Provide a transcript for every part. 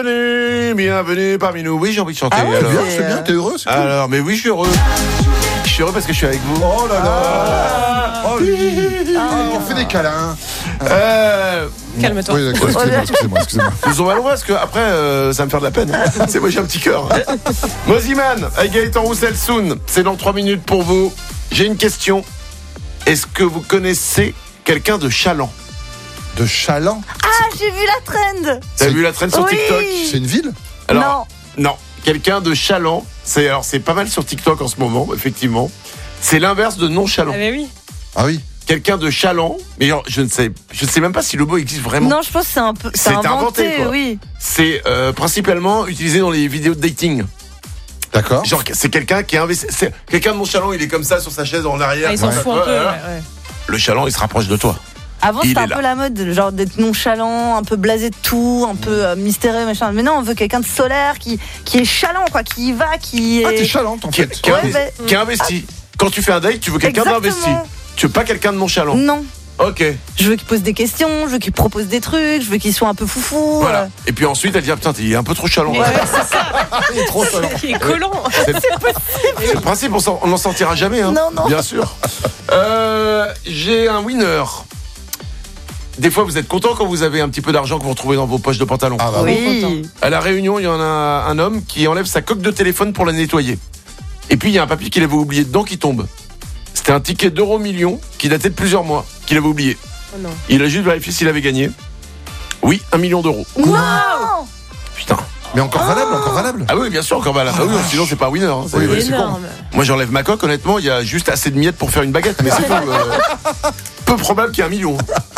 Bienvenue parmi nous. Oui, j'ai envie de chanter. Ah ouais, alors. c'est bien, t'es heureux, c'est cool. Alors, mais oui, je suis heureux. Je suis heureux parce que je suis avec vous. Oh là là. Oh oui. On fait des câlins. Calme-toi. Oui, excusez-moi. Ils ont mal au parce que après, ça va me faire de la peine. C'est moi, j'ai un petit cœur. Moziman, avec Gaëtan Roussel Soun. C'est dans 3 minutes pour vous. J'ai une question. Est-ce que vous connaissez quelqu'un de Chaland? De Chaland. Ah, j'ai vu la trend. T'as vu la traîne sur Oui. TikTok? C'est une ville? Alors, non. Quelqu'un de Chaland. C'est pas mal sur TikTok en ce moment, effectivement. C'est l'inverse de nonchalant. Ah mais oui. Ah oui. Quelqu'un de Chaland, mais genre, je ne sais même pas si le mot existe vraiment. Non, je pense que c'est un peu. C'est inventé, quoi. Oui. C'est principalement utilisé dans les vidéos de dating. D'accord. Genre, c'est quelqu'un qui a investi. C'est quelqu'un de nonchalant, il est comme ça sur sa chaise en arrière. Ah, ils s'en foutent un peu. Voilà. Ouais. Le chaland, il se rapproche de toi. Avant, Il c'était est un là. peu la mode, genre d'être nonchalant, un peu blasé de tout, un peu mystérieux, machin. Mais non, on veut quelqu'un de solaire, qui est chalant, quoi, qui y va, qui est. Ah, t'es Chalante en Qui, fait. qui Ouais, qui a investi. Quand tu fais un date, tu veux quelqu'un Exactement. d'investi. Tu veux pas quelqu'un de nonchalant. Non. Ok. Je veux qu'il pose des questions, je veux qu'il propose des trucs, je veux qu'il soit un peu foufou. Voilà. Et puis ensuite, elle dit, ah, putain, il est un peu trop chaland. Ouais, c'est ça. Il est trop Chaland. Qui est collant. C'est le principe, on n'en sortira jamais. Hein. Non. Bien sûr. J'ai un winner. Des fois, vous êtes content quand vous avez un petit peu d'argent que vous retrouvez dans vos poches de pantalon. Ah bah Oui. À la Réunion, il y en a un homme qui enlève sa coque de téléphone pour la nettoyer. Et puis, il y a un papier qu'il avait oublié dedans qui tombe. C'était un ticket d'euro million qui datait de plusieurs mois, qu'il avait oublié. Oh non. Il a juste vérifié s'il avait gagné. Oui, 1 million d'euros. Wow. Putain. Mais encore valable. Ah oui, bien sûr, encore valable. Ah oui, sinon, c'est pas un winner. Hein. Oui, C'est- c'est con. Énorme. Moi, j'enlève ma coque, honnêtement, il y a juste assez de miettes pour faire une baguette, mais c'est tout. Peu probable qu'il y ait 1 million.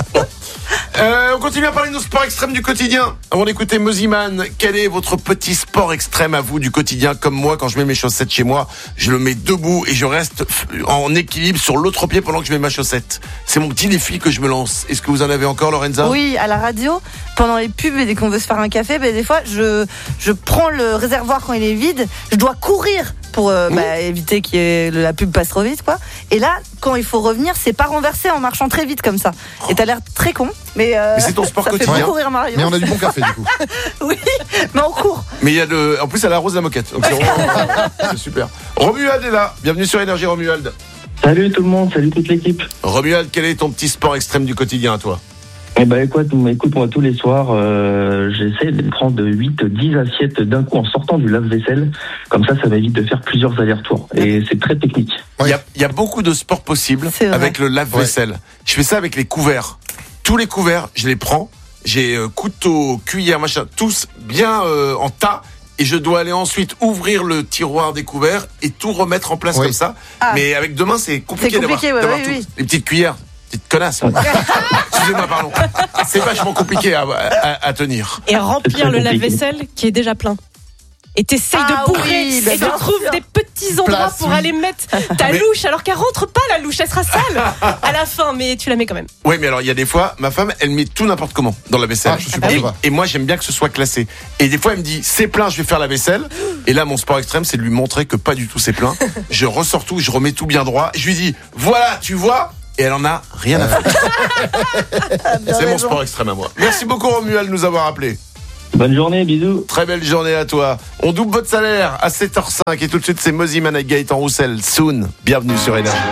On continue à parler de nos sports extrêmes du quotidien. Avant d'écouter Moziman, quel est votre petit sport extrême à vous du quotidien? Comme moi, quand je mets mes chaussettes chez moi, je le mets debout et je reste en équilibre sur l'autre pied pendant que je mets ma chaussette. C'est mon petit défi que je me lance. Est-ce que vous en avez encore, Lorenza? Oui, à la radio, pendant les pubs et dès qu'on veut se faire un café, des fois, je prends le réservoir quand il est vide, je dois courir pour éviter que la pub passe trop vite, quoi. Et là, quand il faut revenir, c'est pas renversé en marchant très vite comme ça. Et t'as l'air très con, mais c'est ton sport ça fait quotidien. beaucoup rire Mario. Mais on a du bon café du coup. Oui, mais on court. Mais il y a en plus, elle arrose la moquette. Donc c'est super. Romuald est là. Bienvenue sur Énergie, Romuald. Salut tout le monde, salut toute l'équipe. Romuald, quel est ton petit sport extrême du quotidien à toi? Eh ben écoute, moi tous les soirs, j'essaie de prendre 8-10 assiettes d'un coup en sortant du lave-vaisselle. Comme ça m'évite de faire plusieurs allers-retours. Et c'est très technique. Il y a beaucoup de sports possibles C'est vrai. avec le lave-vaisselle. Je fais ça avec les couverts. Tous les couverts, je les prends. J'ai couteau, cuillère, machin, tous bien en tas. Et je dois aller ensuite ouvrir le tiroir des couverts et tout remettre en place Oui. comme ça. Ah. Mais avec deux mains, c'est compliqué, C'est compliqué, d'avoir ouais, tout. oui. Les petites cuillères, petites connasses. Excusez-moi, pardon. C'est vachement compliqué à tenir. Et remplir le très compliqué. lave-vaisselle qui est déjà plein. Et t'essayes Ah de bourrer oui, bah et bien tu trouves sûr. des petits endroits Place, pour oui. aller mettre ta Mais- louche alors qu'elle rentre pas la louche, elle sera sale à la fin, mais tu la mets quand même. Oui, mais alors il y a des fois, ma femme, elle met tout n'importe comment dans la vaisselle. Ah, je supporte pas. Et moi, j'aime bien que ce soit classé. Et des fois, elle me dit, c'est plein, je vais faire la vaisselle. Et là, mon sport extrême, c'est de lui montrer que pas du tout c'est plein. Je ressors tout, je remets tout bien droit. Je lui dis, voilà, tu vois. Et elle en a rien à foutre. C'est mon sport extrême à moi. Merci beaucoup, Romuald, de nous avoir appelés. Bonne journée, bisous. Très belle journée à toi. On double votre salaire à 7h05. Et tout de suite, c'est Moziman avec Gaëtan Roussel. Soon. Bienvenue sur Énergie.